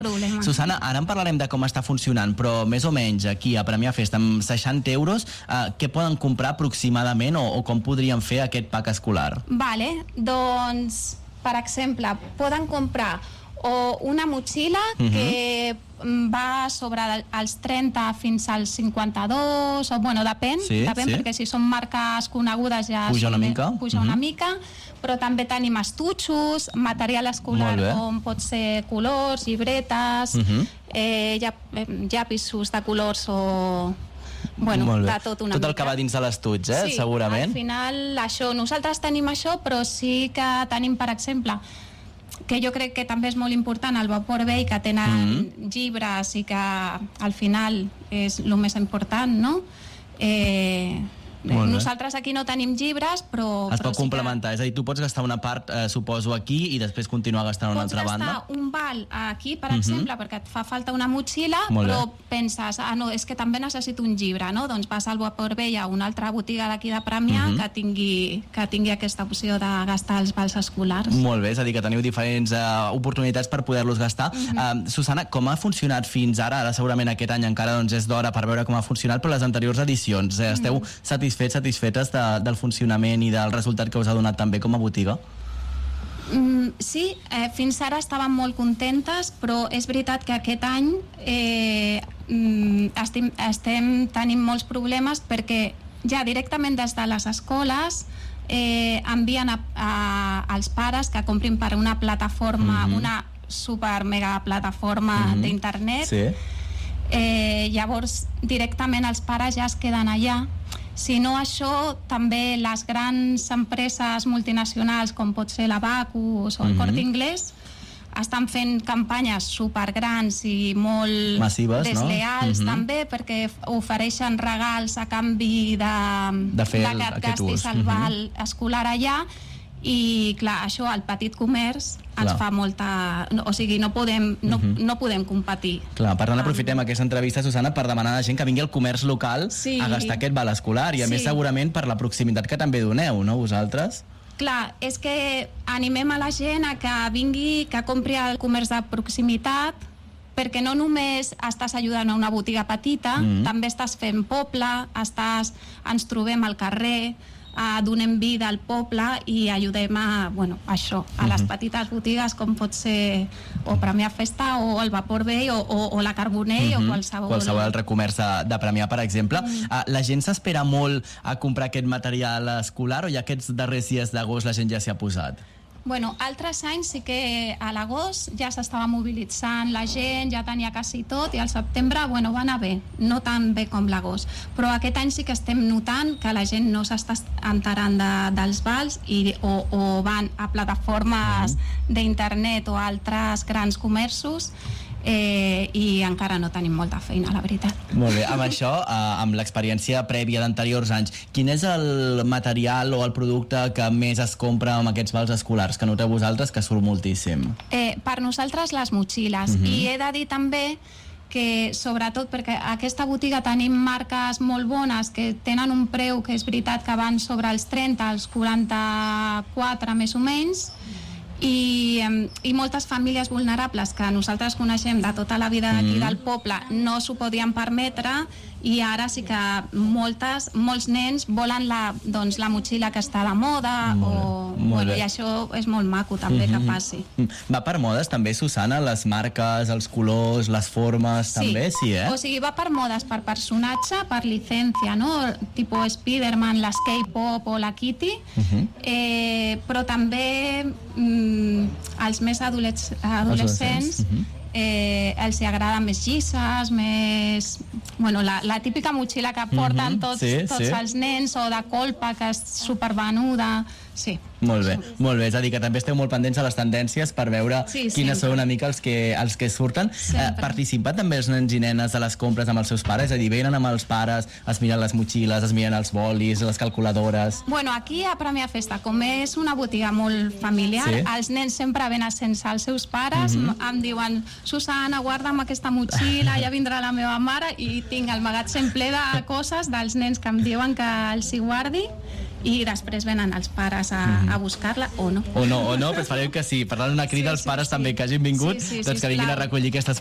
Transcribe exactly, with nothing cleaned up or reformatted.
problema. Susana, ara en parlarem de com està funcionant, però més o menys aquí a Premià Festa, amb seixanta euros, eh, què poden comprar aproximadament o, o com podrien fer aquest pack escolar? Vale, doncs, per exemple, poden comprar o una motxilla uh-huh. que va sobre els trenta fins als cinquanta-dos, o bueno, depèn, sí, depèn sí. perquè si són marques conegudes ja puja una mica, puja uh-huh. una mica, però també tenim estutxos, material escolar com pot ser colors, llibretes, uh-huh. eh, llapisos de colors o... Bueno, de tot una tot el mica. que va dins de l'estuig, eh? Sí, segurament. Al final, això, nosaltres tenim això, però sí que tenim, per exemple, que jo crec que també és molt important el Vapor Vell, que tenen mm-hmm. llibres i que al final és el més important, no? Eh, nosaltres aquí no tenim llibres, però... Es però pot sí complementar, que... és a dir, tu pots gastar una part, eh, suposo, aquí i després continuar gastant una altra banda. Pots gastar un val aquí, per mm-hmm. exemple, perquè et fa falta una motxilla, però penses, ah, no, és que també necessito un llibre, no? Doncs vas al Vapor Vell a una altra botiga d'aquí de Premià mm-hmm. que, tingui, que tingui aquesta opció de gastar els vals escolars. Molt bé, és a dir, que teniu diferents uh, oportunitats per poder-los gastar. Mm-hmm. Uh, Susana, com ha funcionat fins ara? Ara segurament aquest any encara doncs, és d'hora per veure com ha funcionat, però les anteriors edicions, eh, esteu mm-hmm. satisfets, satisfetes de, del funcionament i del resultat que us ha donat també com a botiga? Mm, sí, eh, fins ara estàvem molt contentes, però és veritat que aquest any eh, estem, estem tenint molts problemes perquè ja directament des de les escoles eh, envien a, a, als pares que comprin per una plataforma, mm-hmm. una super mega plataforma mm-hmm. d'internet. Sí. Eh, llavors directament els pares ja es queden allà. Si no això, també les grans empreses multinacionals com pot ser la Bacus o el mm-hmm. Corte Inglés estan fent campanyes supergrans i molt massives, desleals, no? Mm-hmm. també, perquè ofereixen regals a canvi de, de, fer de que et gastis el val mm-hmm. escolar allà. I clar, això al petit comerç ens clar. fa molta... No, o sigui, no podem, no, uh-huh. no podem competir. Clar, per tant aprofitem um... aquesta entrevista, Susana, per demanar a la gent que vingui al comerç local sí. a gastar aquest val escolar i a sí. més segurament per la proximitat que també doneu, no, vosaltres? Clar, és que animem a la gent a que vingui, que compri al comerç de proximitat, perquè no només estàs ajudant a una botiga petita, mm-hmm. també estàs fent poble, estàs, ens trobem al carrer, Uh, donem vida al poble i ajudem a, bueno, això, a les petites botigues com pot ser o Premià Festa o el Vapor Vell o, o, o la Carbonell uh-huh. o qualsevol... qualsevol altre comerç de, de Premià, per exemple. Uh-huh. Uh, la gent s'espera molt a comprar aquest material escolar o ja aquests darrers dies d'agost la gent ja s'hi ha posat? Bueno, altres anys sí que a l'agost ja s'estava mobilitzant la gent, ja tenia quasi tot, i al setembre, bueno, va anar bé, no tan bé com l'agost. Però aquest any sí que estem notant que la gent no s'està enterant de, dels vals i, o, o van a plataformes mm. d'internet o altres grans comerços eh, i encara no tenim molta feina, la veritat. Molt bé, amb això, eh, amb l'experiència prèvia d'anteriors anys, quin és el material o el producte que més es compra amb aquests vals escolars, que noteu vosaltres que surt moltíssim? Eh, per nosaltres les motxilles, uh-huh. i he de dir també que sobretot perquè a aquesta botiga tenim marques molt bones que tenen un preu que és veritat que van sobre els trenta, els quaranta-quatre més o menys, i, i moltes famílies vulnerables que nosaltres coneixem de tota la vida d'aquí mm. del poble no s'ho podien permetre, i ara sí que moltes, molts nens volen la, doncs, la motxilla que està de moda, molt o, bé, bueno, i això és molt maco també mm-hmm. que passi. Va per modes també, Susana, les marques, els colors, les formes, sí. també, sí, eh? O sigui, va per modes, per personatge, per licència, no? Tipo Spiderman, la K-pop o la Kitty, uh-huh. eh, però també mm, els més adolescents, adolescents uh-huh. eh, els hi agrada més llisses, més... Bueno, la, la típica motxilla que porten mm-hmm. tots, sí, tots sí. els nens, o de colpa, que és supervenuda... Sí. Molt bé, molt bé, és a dir, que també esteu molt pendents a les tendències per veure sí, quines sempre. són una mica els que, els que surten. Eh, participen també els nens i nenes de les compres amb els seus pares? És a dir, venen amb els pares, es miren les motxilles, es miren els bolis, les calculadores... Bueno, aquí a Premià Festa, com és una botiga molt familiar, sí. els nens sempre venen sense els seus pares, mm-hmm. em diuen, Susana, guarda'm aquesta motxilla, ja vindrà la meva mare, i tinc el magatzem ple de coses dels nens que em diuen que els hi guardi. i després venen els pares a, mm. a buscar-la, o no. O no, o no, però esperem que sí. Per tant, una crida sí, als pares sí, també que hagin vingut, sí, sí, doncs que vinguin a recollir aquestes